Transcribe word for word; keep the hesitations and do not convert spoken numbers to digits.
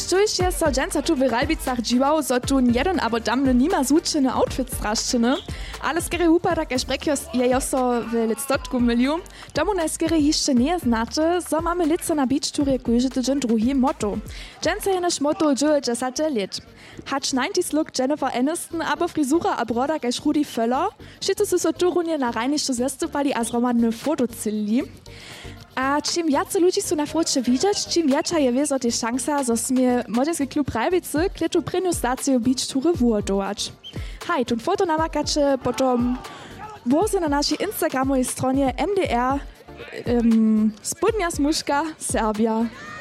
Štuž je so dženca tu v Ralbicach džiwał, so tu jeden abo damny nima zúčený outfit straszczyny, ale skiery upada, kaž prekjos je jo so w lictotku myliu, tomu ne skiery jeszcze nie znaczy, so mamy lice na beach tourie kujży tydzień drugi motto. Dženca je naš motto dżuje dżesate lit. Hacz nineties look Jennifer Aniston, aber frisura a broda kaž Rudi Völler, šito su so tu runie na rajnišću zestupali a zromadne fotocili. A čím viacej ľudí sú na foče vidieť, čím väčšia je vieš o tej šansa, zo smie modelský klub Rajvice kletu prvnú stáciu beach túry vôdovať. Hej, tu foto namakače potom voze na našej Instagramovej stronie M D R um, Spodnia Smuška Serbia.